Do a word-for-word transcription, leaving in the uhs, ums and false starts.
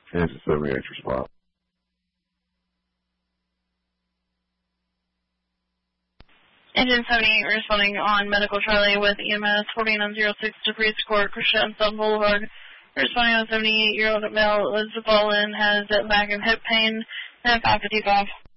Kansas seventy-eight response. Engine seventy-eight responding on Medical Charlie with E M S forty-nine oh six to Priest Court, Christian Sun Boulevard. Responding on seventy-eight-year-old male was fallen, has back and hip pain, and five fifty-five.